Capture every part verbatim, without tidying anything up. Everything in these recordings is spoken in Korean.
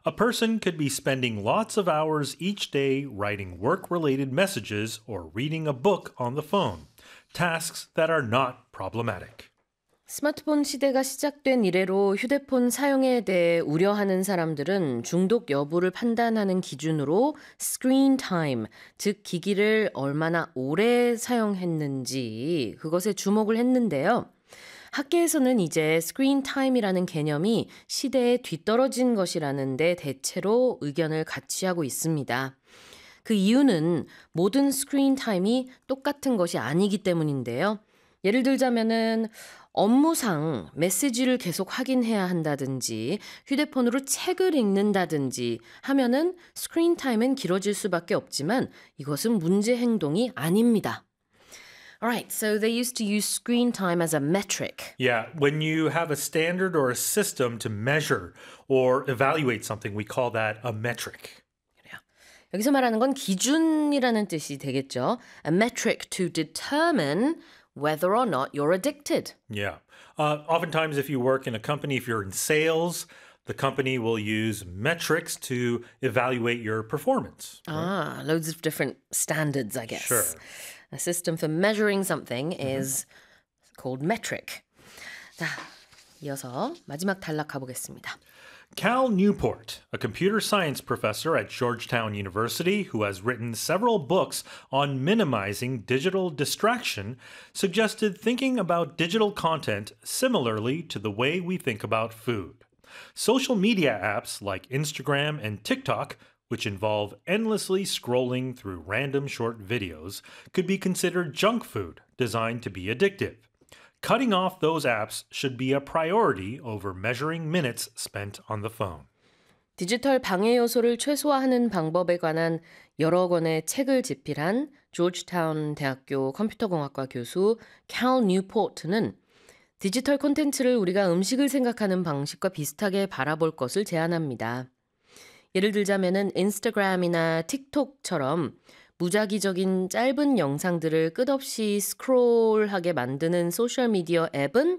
A person could be spending lots of hours each day writing work-related messages or reading a book on the phone, tasks that are not problematic. 스마트폰 시대가 시작된 이래로 휴대폰 사용에 대해 우려하는 사람들은 중독 여부를 판단하는 기준으로 screen time, 즉 기기를 얼마나 오래 사용했는지 그것에 주목을 했는데요. 학계에서는 이제 스크린 타임이라는 개념이 시대에 뒤떨어진 것이라는 데 대체로 의견을 같이 하고 있습니다. 그 이유는 모든 스크린 타임이 똑같은 것이 아니기 때문인데요. 예를 들자면은 업무상 메시지를 계속 확인해야 한다든지 휴대폰으로 책을 읽는다든지 하면은 스크린 타임은 길어질 수밖에 없지만 이것은 문제 행동이 아닙니다. Alright, so they used to use screen time as a metric. Yeah, when you have a standard or a system to measure or evaluate something, we call that a metric. 그래요. 여기서 말하는 건 기준이라는 뜻이 되겠죠. A metric to determine whether or not you're addicted. Yeah. Uh, oftentimes, if you work in a company, if you're in sales, the company will use metrics to evaluate your performance. Ah, loads of different standards, I guess. Sure. A system for measuring something is called metric. 자, 이어서 마지막 단락 가보겠습니다. Cal Newport, a computer science professor at Georgetown University who has written several books on minimizing digital distraction, suggested thinking about digital content similarly to the way we think about food. Social media apps like Instagram and TikTok, which involve endlessly scrolling through random short videos, could be considered junk food designed to be addictive. Cutting off those apps should be a priority over measuring minutes spent on the phone. 디지털 방해 요소를 최소화하는 방법에 관한 여러 권의 책을 집필한 조지타운 대학교 컴퓨터공학과 교수 캘 뉴포트는 디지털 콘텐츠를 우리가 음식을 생각하는 방식과 비슷하게 바라볼 것을 제안합니다. 예를 들자면은 인스타그램이나 틱톡처럼 무작위적인 짧은 영상들을 끝없이 스크롤하게 만드는 소셜미디어 앱은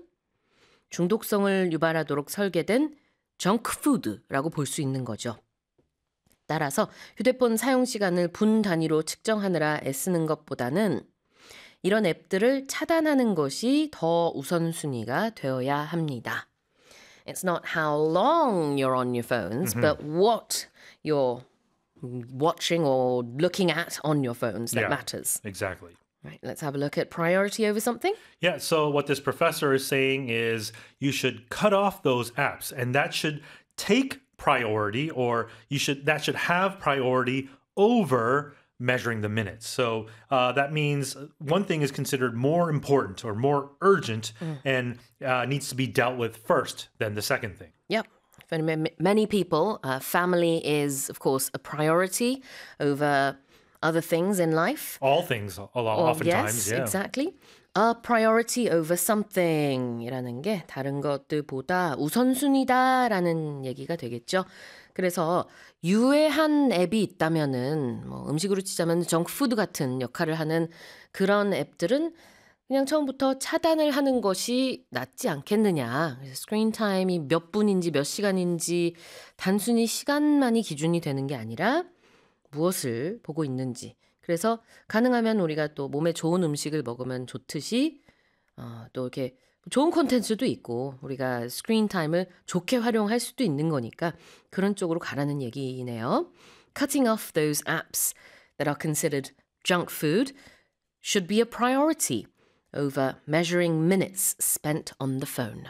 중독성을 유발하도록 설계된 정크푸드라고 볼 수 있는 거죠. 따라서 휴대폰 사용 시간을 분 단위로 측정하느라 애쓰는 것보다는 이런 앱들을 차단하는 것이 더 우선순위가 되어야 합니다. It's not how long you're on your phones, mm-hmm. but what you're watching or looking at on your phones that yeah, matters. Exactly. Right, let's have a look at priority over something. Yeah, so what this professor is saying is you should cut off those apps, and that should take priority, or you should that should have priority over measuring the minutes. So uh, that means one thing is considered more important or more urgent mm. and uh, needs to be dealt with first than the second thing. Yep. For many people, uh, family is, of course, a priority over other things in life. All things, a lot, or, oftentimes, yes, yeah. exactly. A priority over something이라는 게 다른 것들보다 우선순위다라는 얘기가 되겠죠. 그래서 유해한 앱이 있다면은 뭐 음식으로 치자면 정크푸드 같은 역할을 하는 그런 앱들은 그냥 처음부터 차단을 하는 것이 낫지 않겠느냐. 그래서 스크린 타임이 몇 분인지 몇 시간인지 단순히 시간만이 기준이 되는 게 아니라 무엇을 보고 있는지. 그래서 가능하면 우리가 또 몸에 좋은 음식을 먹으면 좋듯이 어, 또 이렇게 좋은 콘텐츠도 있고 우리가 스크린 타임을 좋게 활용할 수도 있는 거니까 그런 쪽으로 가라는 얘기네요. Cutting off those apps that are considered junk food should be a priority over measuring minutes spent on the phone.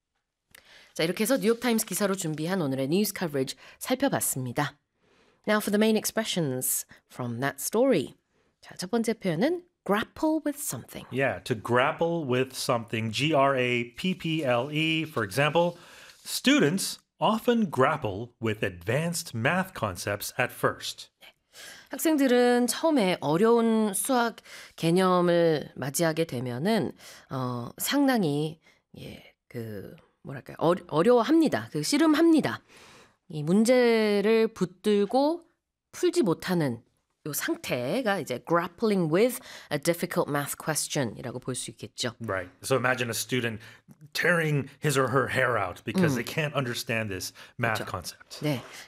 자, 이렇게 해서 뉴욕타임스 기사로 준비한 오늘의 뉴스 커버리지 살펴봤습니다. Now for the main expressions from that story. 자, 첫 번째 표현은 grapple with something. Yeah, to grapple with something. G R A P P L E. For example, students often grapple with advanced math concepts at first. 학생들은 처음에 어려운 수학 개념을 맞이하게 되면은 어, 상당히 예, 그 뭐랄까요? 어, 어려워합니다. 그 씨름합니다. 이 문제를 붙들고 풀지 못하는 이 상태가 이제 grappling with a difficult math question이라고 볼 수 있겠죠. Right. So imagine a student tearing his or her hair out because 음. they can't understand this math 그렇죠. concept. 네.